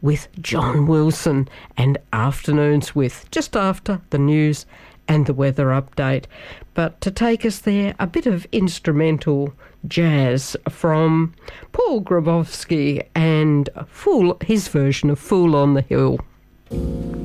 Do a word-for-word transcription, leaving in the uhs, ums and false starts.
with John Wilson and Afternoons with, just after the news and the weather update. But to take us there, a bit of instrumental jazz from Paul Grabowski and Fool, his version of Fool on the Hill.